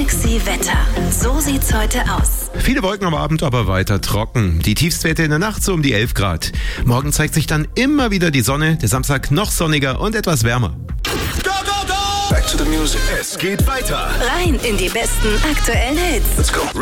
Flexi Wetter. So sieht's heute aus. Viele Wolken am Abend, aber weiter trocken. Die Tiefstwerte in der Nacht so um die 11 Grad. Morgen zeigt sich dann immer wieder die Sonne, der Samstag noch sonniger und etwas wärmer. Go, go, go! Back to the music. Es geht weiter. Rein in die besten aktuellen Hits. Let's go.